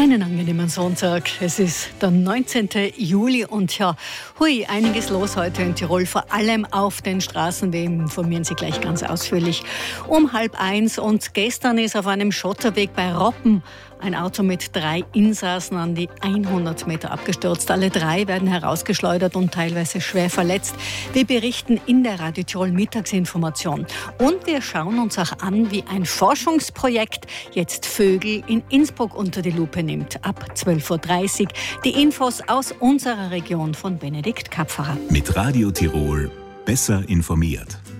Einen angenehmen Sonntag. Es ist der 19. Juli und ja, einiges los heute in Tirol, vor allem auf den Straßen. Wir informieren Sie gleich ganz ausführlich um 12:30. Und gestern ist auf einem Schotterweg bei Roppen ein Auto mit 3 Insassen an die 100 Meter abgestürzt. Alle 3 werden herausgeschleudert und teilweise schwer verletzt. Wir berichten in der Radio Tirol Mittagsinformation. Und wir schauen uns auch an, wie ein Forschungsprojekt jetzt Vögel in Innsbruck unter die Lupe nimmt. Ab 12:30 Uhr die Infos aus unserer Region von Benedikt Kapferer. Mit Radio Tirol besser informiert.